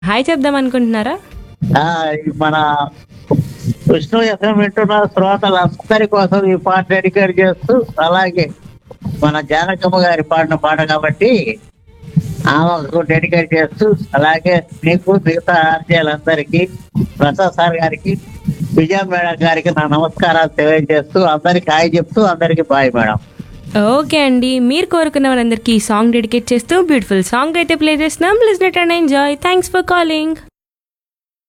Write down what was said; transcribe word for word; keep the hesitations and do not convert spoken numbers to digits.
Hi చెప్దాం అనుకుంటున్నారా? ఆ, ఈ మన విష్ణు ఎఫ్ఎం వింటున్న శ్రోతలందరి కోసం ఈ పాట డెడికేట్ చేస్తూ, అలాగే మన జానకమ్మ గారి పాడిన పాట కాబట్టి ఆమెకు డెడికేట్ చేస్తూ, అలాగే మీకు మిగతా ఆర్జీలందరికీ, ప్రసాద్ సార్ గారికి, విజయ మేడం గారికి నా నమస్కారాలు తెలియజేస్తూ, అందరికి హాయ్ చెప్తూ, అందరికి బాయ్ మేడం. ఓకే అండి, మీరు కోరుకున్న వారందరికీ ఈ సాంగ్ డెడికేట్ చేస్తూ బ్యూటిఫుల్ సాంగ్ అయితే ప్లే చేస్తున్నాం. Listen it and enjoy. Thanks for calling.